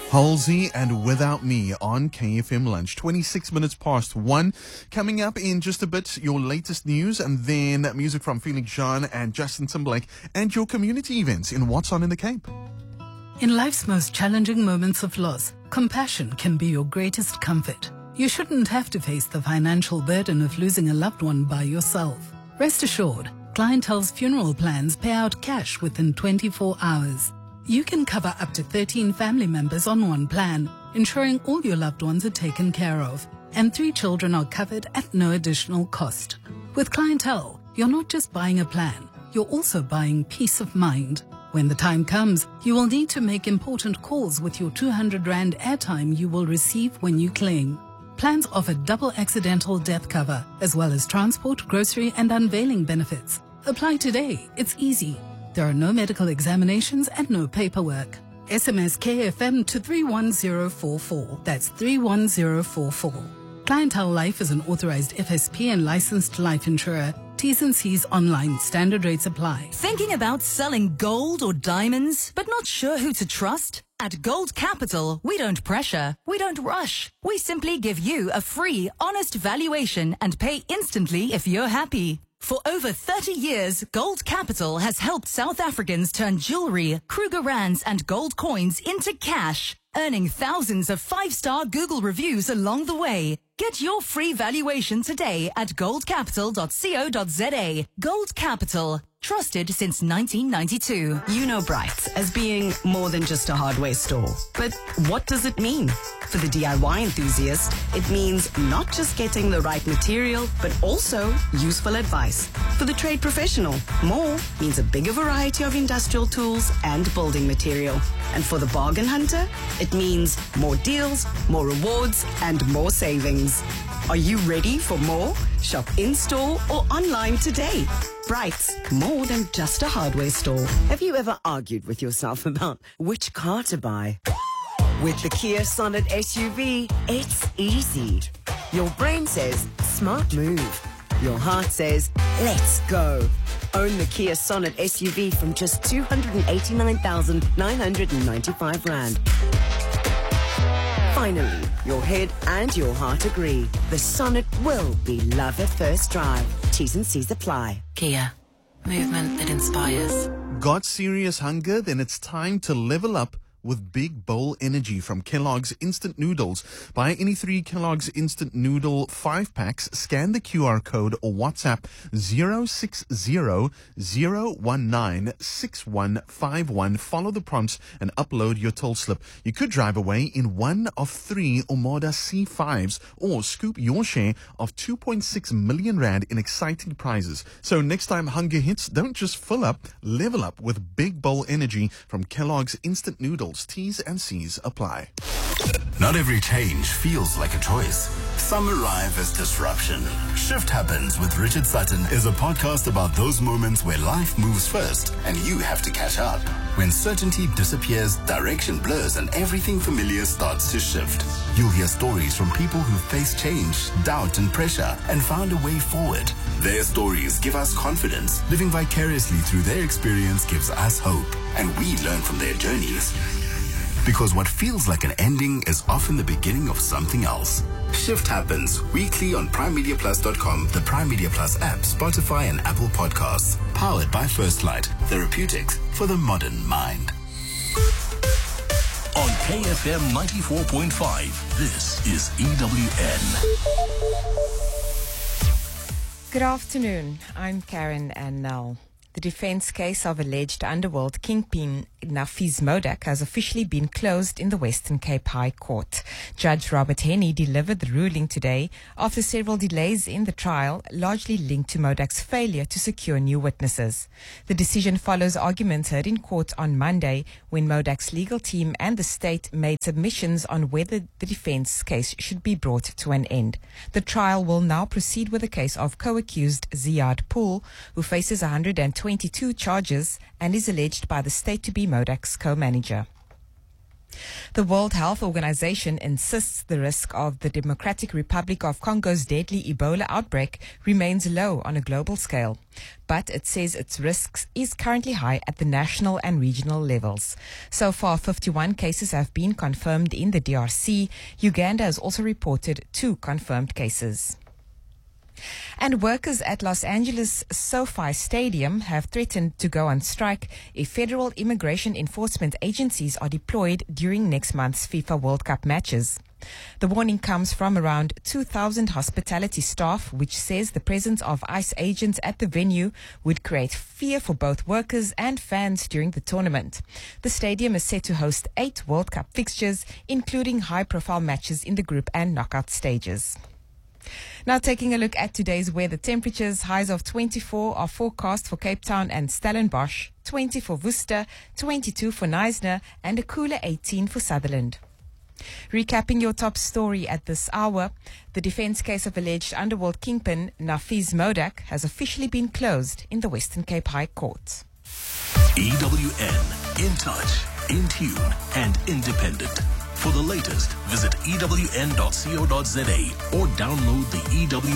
Halsey and Without Me on KFM Lunch. 26 minutes past 1. Coming up in just a bit, your latest news and then music from Felix Jean and Justin Timberlake and your community events in What's On in the Cape. In life's most challenging moments of loss, compassion can be your greatest comfort. You shouldn't have to face the financial burden of losing a loved one by yourself. Rest assured, Clientele's funeral plans pay out cash within 24 hours. You can cover up to 13 family members on one plan, ensuring all your loved ones are taken care of, and 3 children are covered at no additional cost. With Clientele, you're not just buying a plan, you're also buying peace of mind. When the time comes, you will need to make important calls with your 200 Rand airtime you will receive when you claim. Plans offer double accidental death cover, as well as transport, grocery, and unveiling benefits. Apply today. It's easy. There are no medical examinations and no paperwork. SMS KFM to 31044. That's 31044. Clientele Life is an authorized FSP and licensed life insurer. T's and C's online. Standard rates apply. Thinking about selling gold or diamonds, but not sure who to trust? At Gold Capital, we don't pressure, we don't rush. We simply give you a free, honest valuation and pay instantly if you're happy. For over 30 years, Gold Capital has helped South Africans turn jewelry, Kruger Rands and gold coins into cash, earning thousands of 5-star Google reviews along the way. Get your free valuation today at goldcapital.co.za. Gold Capital. Trusted since 1992. You know Bright as being more than just a hardware store. But what does it mean? For the DIY enthusiast, it means not just getting the right material, but also useful advice. For the trade professional, more means a bigger variety of industrial tools and building material. And for the bargain hunter, it means more deals, more rewards, and more savings. Are you ready for more? Shop in-store or online today. Bright's more than just a hardware store. Have you ever argued with yourself about which car to buy? With the Kia Sonet SUV, it's easy. Your brain says, smart move. Your heart says, let's go. Own the Kia Sonet SUV from just 289,995 Rand. Finally, your head and your heart agree. The Sonet will be love at first drive. T's and C's apply. Kia. Movement that inspires. Got serious hunger? Then it's time to level up with Big Bowl Energy from Kellogg's Instant Noodles. Buy any 3 Kellogg's Instant Noodle 5-packs, scan the QR code or WhatsApp 060-019-6151. Follow the prompts and upload your toll slip. You could drive away in one of 3 Omada C5s or scoop your share of 2.6 million Rand in exciting prizes. So next time hunger hits, don't just fill up, level up with Big Bowl Energy from Kellogg's Instant Noodles. T's and C's apply. Not every change feels like a choice. Some arrive as disruption. Shift Happens with Richard Sutton is a podcast about those moments where life moves first and you have to catch up. When certainty disappears, direction blurs, and everything familiar starts to shift. You'll hear stories from people who faced change, doubt, and pressure and found a way forward. Their stories give us confidence. Living vicariously through their experience gives us hope, and we learn from their journeys. Because what feels like an ending is often the beginning of something else. Shift Happens weekly on PrimeMediaPlus.com, the Prime Media Plus app, Spotify, and Apple Podcasts. Powered by First Light, therapeutics for the modern mind. On KFM 94.5, this is EWN. Good afternoon. I'm Karen and Nell. The defense case of alleged underworld kingpin Nafees Modak has officially been closed in the Western Cape High Court. Judge Robert Henney delivered the ruling today after several delays in the trial, largely linked to Modak's failure to secure new witnesses. The decision follows arguments heard in court on Monday when Modak's legal team and the state made submissions on whether the defense case should be brought to an end. The trial will now proceed with the case of co-accused Ziad Pool, who faces 122 charges and is alleged by the state to be Modak's co-manager. The World Health Organization insists the risk of the Democratic Republic of Congo's deadly Ebola outbreak remains low on a global scale, but it says its risk is currently high at the national and regional levels. So far, 51 cases have been confirmed in the DRC. Uganda has also reported 2 confirmed cases. And workers at Los Angeles SoFi Stadium have threatened to go on strike if federal immigration enforcement agencies are deployed during next month's FIFA World Cup matches. The warning comes from around 2,000 hospitality staff, which says the presence of ICE agents at the venue would create fear for both workers and fans during the tournament. The stadium is set to host 8 World Cup fixtures, including high-profile matches in the group and knockout stages. Now taking a look at today's weather temperatures, highs of 24 are forecast for Cape Town and Stellenbosch, 20 for Worcester, 22 for Knysna, and a cooler 18 for Sutherland. Recapping your top story at this hour, the defense case of alleged underworld kingpin Nafiz Modak has officially been closed in the Western Cape High Court. EWN, in touch, in tune, and independent. For the latest, visit ewn.co.za or download the EWN